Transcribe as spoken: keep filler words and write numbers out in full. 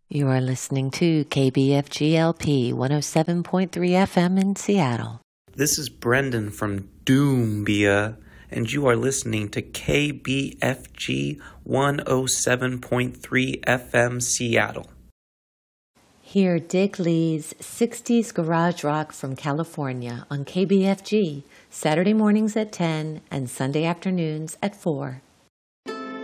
You are listening to K B F G L P one oh seven point three F M in Seattle. This is Brendan from Doombia, and you are listening to K B F G one oh seven point three F M Seattle. Hear Dick Lee's sixties Garage Rock from California on K B F G, Saturday mornings at ten and Sunday afternoons at four.